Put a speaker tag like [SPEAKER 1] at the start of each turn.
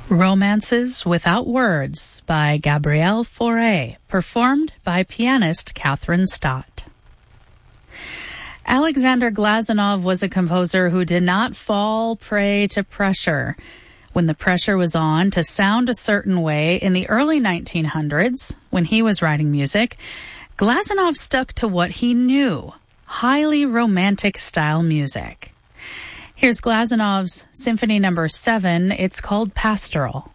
[SPEAKER 1] Romances Without Words by Gabrielle Fauré, performed by pianist Catherine Stott. Alexander Glazunov was a composer who did not fall prey to pressure. When the pressure was on to sound a certain way in the early 1900s, when he was writing music, Glazunov stuck to what he knew, highly romantic style music. Here's Glazunov's Symphony No. 7. It's called Pastoral.